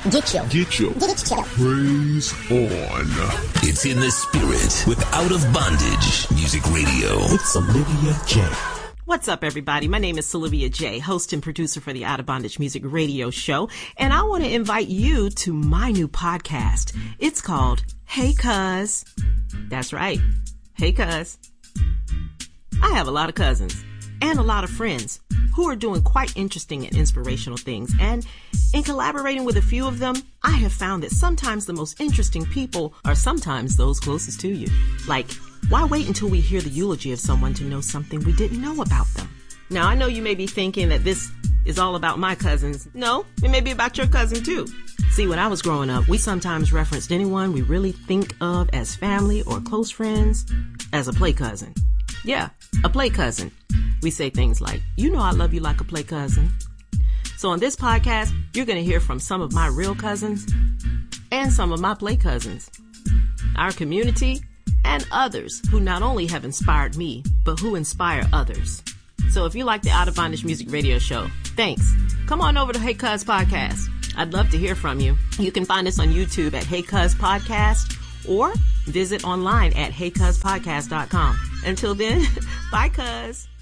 Get your praise on. It's in the spirit with Out of Bondage Music Radio. It's Olivia J. What's up, everybody? My name is Olivia J, host and producer for the Out of Bondage Music Radio Show, and I want to invite you to my new podcast. It's called Hey Cuz. That's right. Hey Cuz. I have a lot of cousins and a lot of friends who are doing quite interesting and inspirational things, and in collaborating with a few of them, I have found that sometimes the most interesting people are sometimes those closest to you. Like, why wait until we hear the eulogy of someone to know something we didn't know about them? Now, I know you may be thinking that this is all about my cousins. No, it may be about your cousin too. See, when I was growing up, we sometimes referenced anyone we really think of as family or close friends as a play cousin. Yeah, a play cousin. We say things like, you know I love you like a play cousin. So on this podcast, you're going to hear from some of my real cousins and some of my play cousins, our community, and others who not only have inspired me, but who inspire others. So if you like the Out of Bondage Music Radio Show, thanks. Come on over to Hey Cuz Podcast. I'd love to hear from you. You can find us on YouTube at Hey Cuz Podcast or visit online at heycuzpodcast.com. Until then, bye cuz.